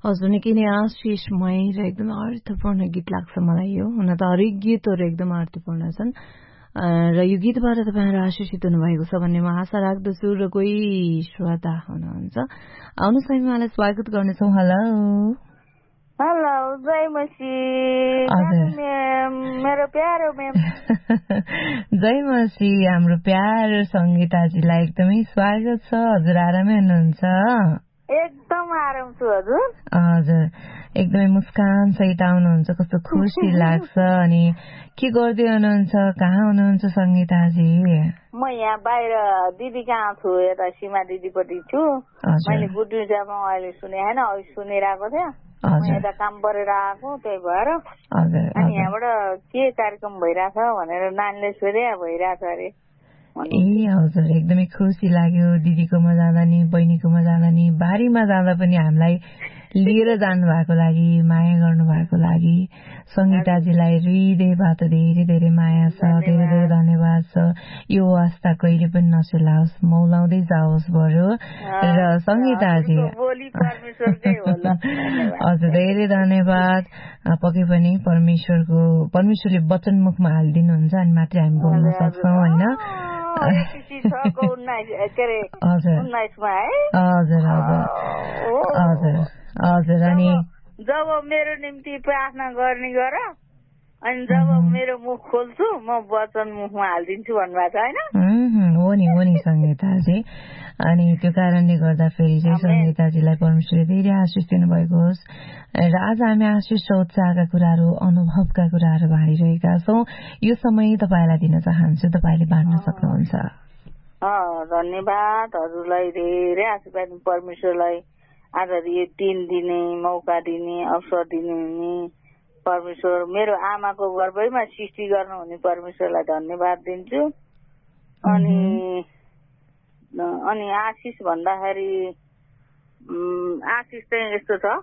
हजुर निकै नै आशिषमय र एकदमै अर्थपूर्ण गीत लाग्छ मलाई यो। हुन त हरेक गीतहरू एकदम अर्थपूर्ण छन् र यो गीतबाट तपाईँहरू आशिषित हुनुभएको छ भन्ने म आशा राख्दछु र कोही श्रोता हुनुहुन्छ। आउनुहोस् हामी उहाँलाई स्वागत गर्नेछौँ। हेलो हेलो जय मसी मेरो प्यारो म्याम। जय मसी हाम्रो प्यारो सङ्गीताजीलाई एकदमै स्वागत छ। हजुर आरामै हुनुहुन्छ? एकदम आराम छु हजुर। हजुर एकदमै मुस्कान सहित आउनुहुन्छ, कस्तो खुसी लाग्छ। अनि के गर्दै हुनुहुन्छ, कहाँ हुनुहुन्छ सङ्गीताजी? म यहाँ बाहिर दिदी कहाँ छु, यता सीमा दिदीपट्टि छु। मैले गुड न्युजमा अहिले सुने होइन, अहिले सुनिरहेको थिएँ। म यता काम परेर आएको, त्यही भएर। अनि यहाँबाट के कार्यक्रम भइरहेछ भनेर नानीले सोधे, भइरहेछ अरे। ए हजुर एकदमै खुसी लाग्यो। दिदीकोमा जाँदा नि, बहिनीकोमा जाँदा नि, बारीमा जाँदा पनि हामीलाई लिएर जानु भएको लागि, माया गर्नु भएको लागि सङ्गीताजीलाई हृदयबाट धेरै धेरै माया छ, धेरै धेरै धन्यवाद छ। यो वास्ता कहिले पनि नसेलाओस्, मौलाउँदै जाओस् बरु। र सङ्गीताजी हजुर धेरै धन्यवाद। पक्कै पनि परमेश्वरले वचनमुखमा हालिदिनुहुन्छ अनि मात्रै हामी बोल्न सक्छौँ होइन। हजुर अनि जब मेरो निम्ति प्रार्थना गर्ने गर अनि जब मेरो मुख खोल्छु म वचन मुखमा हालिदिन्छु भन्नुभएको छ होइन। हो नि सङ्गीताजी। अनि त्यो कारणले गर्दाखेरि चाहिँ सङ्गीताजीलाई परमेश्वरले धेरै आशिष दिनुभएको होस्। र आज हामी आशिष र उत्साहका कुराहरू, अनुभवका कुराहरू बाँडिरहेका छौँ। यो समय तपाईँलाई दिन चाहन्छु, तपाईँले बाँड्न सक्नुहुन्छ। धन्यवाद हजुरलाई, धेरै आशीर्वाद परमेश्वरलाई। आज यो दिन दिने, मौका दिने, अवसर दिने परमेश्वर, मेरो आमाको गर्भैमा सृष्टि गर्नुहुने परमेश्वरलाई धन्यवाद दिन्छु। अनि आशिष भन्दाखेरि आशिष चाहिँ यस्तो छ,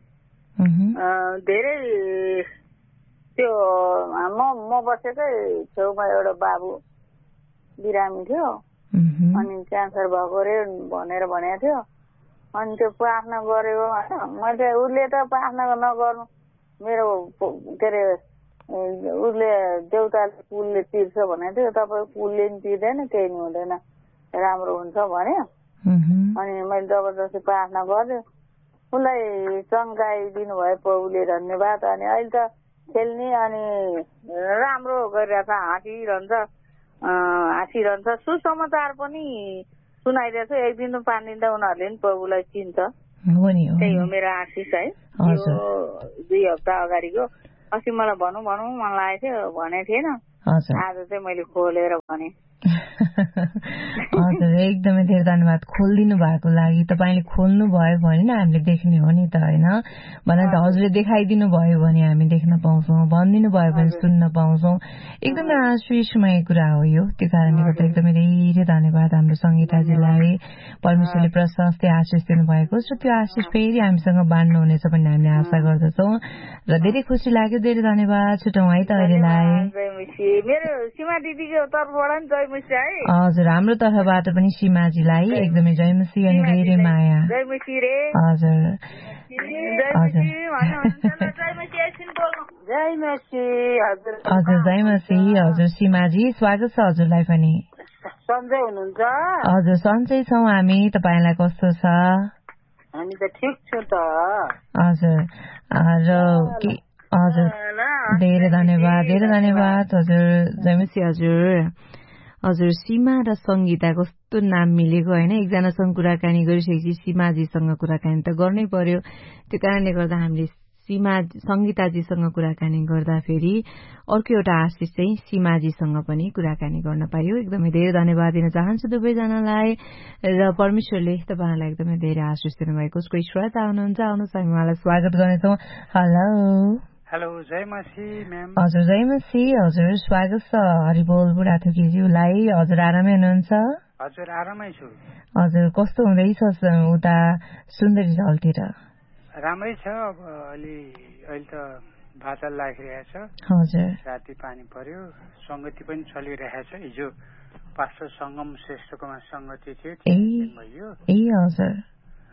धेरै त्यो म बसेकै छेउमा एउटा बाबु बिरामी थियो अनि क्यान्सर भएको अरे भनेर भनेको थियो। अनि त्यो प्रार्थना गरेको होइन, मैले उसले त प्रार्थना नगर्नु, मेरो के अरे उसले देउताले कुलले तिर्छ भनेको थियो, तपाईँ कुलले नि तिर्दैन, केही नि हुँदैन, राम्रो हुन्छ भने। अनि मैले जबरजस्ती प्रार्थना गरेँ, उसलाई चङ्गाइदिनु भयो प्रभुले, धन्यवाद। अनि अहिले त खेल्ने अनि राम्रो गरिरहेछ, हाँसिरहन्छ। सुसमाचार पनि सुनाइदिएछ, एक दिन 5 दिन त उनीहरूले नि प्रभुलाई चिन्छ। त्यही हो मेरो आशिष है। यो 2 हप्ता अगाडिको अस्ति मलाई भनौँ मन लागेको थियो, भनेको थिएन, आज चाहिँ मैले खोलेर भने। हजुर एकदमै धेरै धन्यवाद खोलिदिनु भएको लागि। तपाईँले खोल्नु भयो भने हामीले देख्ने हो नि त होइन, भने त हजुरले देखाइदिनु भयो भने हामी देख्न पाउँछौँ, भनिदिनु भयो भने सुन्न पाउँछौँ। एकदमै आशिषमय कुरा हो यो। त्यो कारणले गर्दा एकदमै धेरै धन्यवाद हाम्रो सङ्गीताजीलाई। परमेश्वरले प्रशस्तै आशिष दिनुभएको छ, त्यो आशिष फेरि हामीसँग बाँड्नु हुनेछ भन्ने हामीले आशा गर्दछौँ र धेरै खुसी लाग्यो। धेरै धन्यवाद। छुटौँ है त अहिलेलाई। हजुर हाम्रो तर्फबाट पनि सीमाजीलाई एकदमै जयमसी अनि धेरै माया। हजुर जयमसी। हजुर सीमाजी स्वागत छ हजुरलाई पनि। सन्चै हुनुहुन्छ? हजुर सन्चै छौँ हामी। तपाईँलाई कस्तो छ? हामी त ठिक छु त। हजुर हजुर धेरै धन्यवाद हजुर जयमसी। हजुर सीमा र सङ्गीता कस्तो नाम मिलेको होइन। एकजनासँग कुराकानी गरिसकेपछि सीमाजीसँग कुराकानी त गर्नै पर्यो। त्यो कारणले गर्दा हामीले सङ्गीताजीसँग कुराकानी गर्दाखेरि अर्को एउटा आशिष चाहिँ सीमाजीसँग पनि कुराकानी गर्न पाइयो। एकदमै धेरै धन्यवाद दिन चाहन्छु दुवैजनालाई र परमेश्वरले तपाईँहरूलाई एकदमै धेरै आशिष दिनुभएको। कोही श्रोता आउनुहुन्छ, आउनुहोस् हामी उहाँलाई स्वागत गर्नेछौँ। Hello जयमसी ma'am. हजुर जयमसी। हजुर स्वागत छ हरिबोल बुढाथोकीज्यूलाई। हजुर आरामै हुनुहुन्छ? हजुर आरामै छु। हजुर कस्तो हुँदैछ उता सुन्दरी झलतिर? राम्रै छ। अब अहिले त बादल लागिरहेछ। हजुर राति पानी पर्यो, संगति पनि चलिरहेछ। हिजो पास्टर सङ्गम श्रेष्ठकोमा संगति थियो, भयो। ए हजुर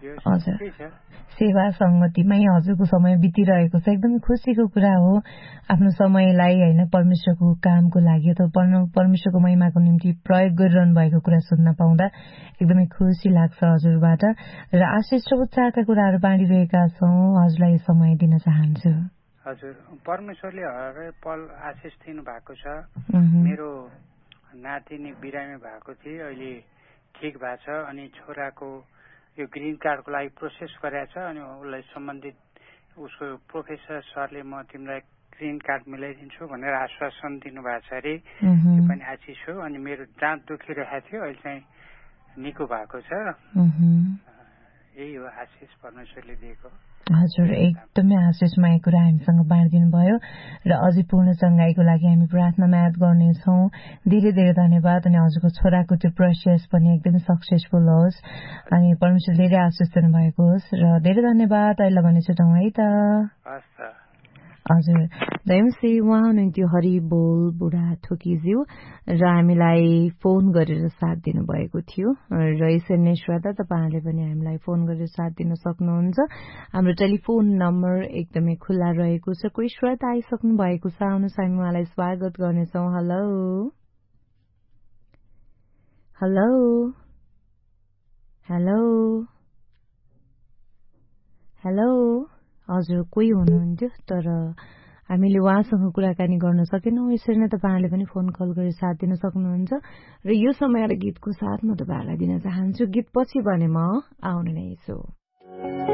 हजुर सेवा संगतिमै हजुरको समय बितिरहेको छ एकदमै खुसीको कुरा हो आफ्नो समयलाई हैन परमेश्वरको कामको लागि अथवा परमेश्वरको महिमाको निम्ति प्रयोग गरिरहनु भएको कुरा सुन्न पाउँदा एकदमै खुसी लाग्छ हजुरबाट र आशिष र उत्साहका कुराहरू बाँडिरहेका छौं हजुरलाई समय दिन चाहन्छु हजुर परमेश्वरले हरेक पल आशिष दिनु भएको छ मेरो नातिनी बिरामी भएको थियो अहिले ठीक भएको छ अनि छोराको यो ग्रीन कार्डको लागि प्रोसेस गरेछ अनि उसलाई सम्बन्धित उसको प्रोफेसर सरले म तिमीलाई ग्रीन कार्ड मिलाइदिन्छु भनेर आश्वासन दिनुभएको छ अरे त्यो पनि आशिष हो अनि मेरो दाँत दुखिरहेको थियो अहिले चाहिँ निको भएको छ यही हो आशिष परमेश्वरले दिएको हजुर एकदमै आशिषमय कुरा हामीसँग बाँडिदिनु भयो र अझै पूर्ण चंगाईको लागि हामी प्रार्थनामा याद गर्नेछौँ धेरै धेरै धन्यवाद अनि हजुरको छोराको त्यो प्रोसेस पनि एकदमै सक्सेसफुल होस् अनि परमेश्वर धेरै आशिष दिनु भएको होस् र धेरै धन्यवाद अहिले भने छुटौँ है त हजुर जयमसी उहाँ हुनुहुन्थ्यो हरिबोल बुढा थोकीज्यू र हामीलाई फोन गरेर साथ दिनुभएको थियो र यसरी नै श्रोता तपाईहरुले पनि हामीलाई फोन गरेर साथ दिन सक्नुहुन्छ हाम्रो टेलिफोन नम्बर एकदमै खुला रहेको छ कोही श्रोता आइसक्नु भएको छ आउनुस् हामी उहाँलाई स्वागत गर्नेछौं हेलो हेलो हेलो हेलो हजुर कोही हुनुहुन्थ्यो तर हामीले उहाँसँग कुराकानी गर्न सकेनौं यसरी नै तपाईहरुले पनि फोन कल गरी साथ दिन सक्नुहुन्छ र यो समय र गीतको साथ म तपाईहरुलाई दिन चाहन्छु गीत पछि भने म आउने नै छु